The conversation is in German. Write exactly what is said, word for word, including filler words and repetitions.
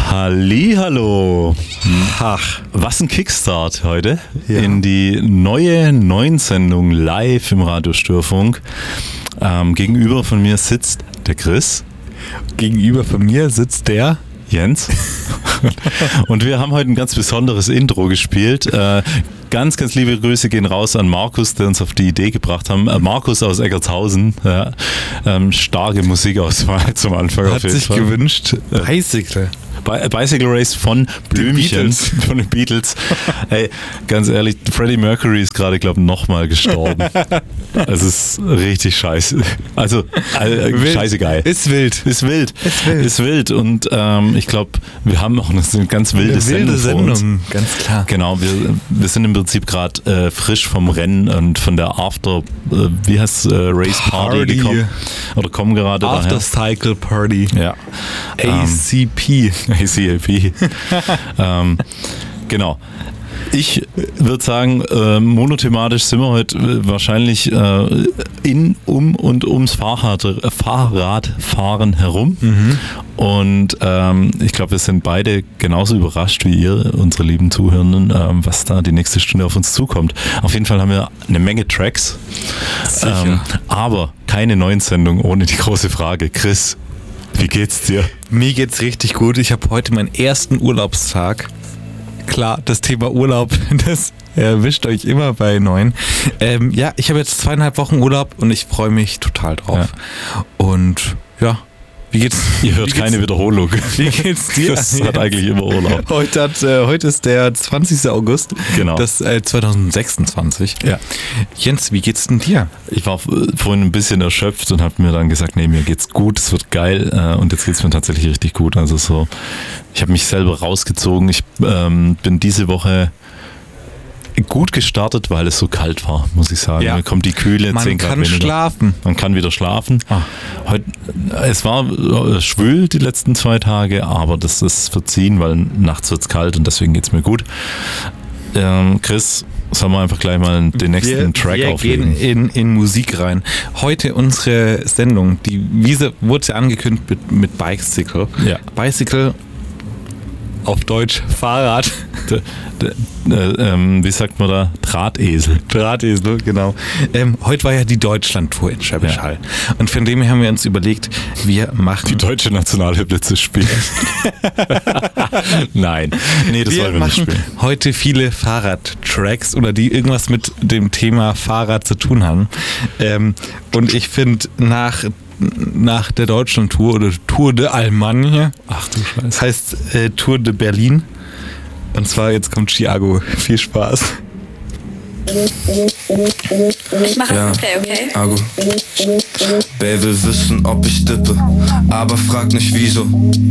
Hallihallo. Ach, was ein Kickstart heute ja. in die neue neun-Sendung live im Radiostörfunk. Ähm, gegenüber von mir sitzt der Chris. Gegenüber von mir sitzt der Jens. Und wir haben heute ein ganz besonderes Intro gespielt. Äh, ganz, ganz liebe Grüße gehen raus an Markus, der uns auf die Idee gebracht haben. Äh, Markus aus Eggertshausen. Ja, ähm, starke Musikauswahl zum Anfang. Hat auf jeden sich Fall. gewünscht Bicycle. Bicycle Race von Blümchen, von den Beatles. Ey, ganz ehrlich, Freddie Mercury ist gerade, glaube ich, nochmal gestorben. Es ist richtig scheiße. Also, äh, scheiße geil. Ist wild. Ist wild. Ist wild. Ist wild. Und ähm, ich glaube, wir haben auch eine ganz wilde, eine wilde Sendung, Sendung, ganz klar. Genau, wir, wir sind im Prinzip gerade äh, frisch vom Rennen und von der After, äh, wie heißt äh, Race Party, Party gekommen. Oder kommen gerade After daher. Cycle Party. Ja. A C P. A C A P. ähm, genau. Ich würde sagen, äh, monothematisch sind wir heute wahrscheinlich äh, in, um und ums Fahrrad, äh, Fahrradfahren herum. Mhm. Und ähm, ich glaube, wir sind beide genauso überrascht wie ihr, unsere lieben Zuhörenden, ähm, was da die nächste Stunde auf uns zukommt. Auf jeden Fall haben wir eine Menge Tracks. Ähm, aber keine neuen Sendung ohne die große Frage. Chris, wie geht's dir? Mir geht's richtig gut. Ich habe heute meinen ersten Urlaubstag. Klar, das Thema Urlaub, das erwischt euch immer bei neun. Ähm, ja, ich habe jetzt zweieinhalb Wochen Urlaub und ich freue mich total drauf. Ja. Und ja, wie geht's? Ihr hört keine geht's, Wiederholung. Wie geht's dir? Das hat eigentlich immer Urlaub. Heute, hat, äh, heute ist der zwanzigster August. Genau. Das äh, zwanzig sechsundzwanzig. Ja. Jens, wie geht's denn dir? Ich war vorhin ein bisschen erschöpft und habe mir dann gesagt, nee, mir geht's gut, es wird geil. Äh, und jetzt geht's mir tatsächlich richtig gut. Also so, ich habe mich selber rausgezogen. Ich ähm, bin diese Woche gut gestartet, weil es so kalt war, muss ich sagen. Ja. Mir kommt die Kühle, Man zehn Grad kann weniger. schlafen. Man kann wieder schlafen. Ah. Heute, es war schwül die letzten zwei Tage, aber das ist verziehen, weil nachts wird es kalt und deswegen geht es mir gut. Ähm, Chris, sollen wir einfach gleich mal den nächsten wir, Track wir auflegen? Wir gehen in, in Musik rein. Heute unsere Sendung, die Wiese wurde ja angekündigt mit, mit Bicycle. Ja. Bicycle auf Deutsch Fahrrad. De, de, de, ähm, wie sagt man da? Drahtesel. Drahtesel, genau. Ähm, heute war ja die Deutschlandtour in Schwäbisch ja. Hall. Und von dem her haben wir uns überlegt, wir machen... Die deutsche Nationalhymne zu spielen. Nein, nee, das wir wollen wir machen nicht spielen. Heute viele Fahrradtracks oder die irgendwas mit dem Thema Fahrrad zu tun haben. Ähm, und ich finde, nach... nach der Deutschland-Tour oder Tour de Allemagne. Ach du Scheiße. Das heißt äh, Tour de Berlin. Und zwar, jetzt kommt Chiago. Viel Spaß. Ich mache ja. Play, okay? Ago. Baby will wissen, ob ich dippe, aber frag nicht wieso.